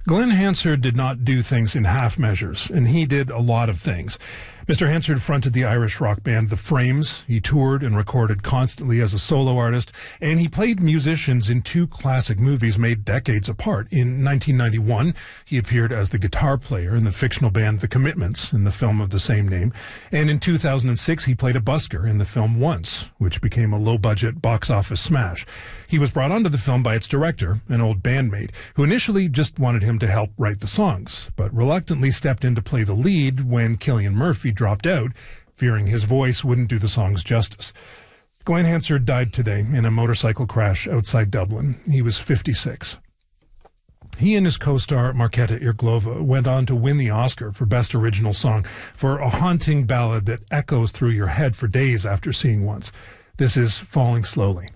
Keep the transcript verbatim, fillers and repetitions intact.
Glenn Hansard did not do things in half measures, and he did a lot of things. Mister Hansard fronted the Irish rock band The Frames. He toured and recorded constantly as a solo artist, and he played musicians in two classic movies made decades apart. In nineteen ninety-one, he appeared as the guitar player in the fictional band The Commitments in the film of the same name, and in two thousand six he played a busker in the film Once, which became a low-budget box office smash. He was brought onto the film by its director, an old bandmate, who initially just wanted him to help write the songs, but reluctantly stepped in to play the lead when Cillian Murphy dropped out, fearing his voice wouldn't do the songs justice. Glenn Hansard died today in a motorcycle crash outside Dublin. He was fifty-six. He and his co-star Marketa Irglova went on to win the Oscar for Best Original Song for a haunting ballad that echoes through your head for days after seeing Once. This is Falling Slowly.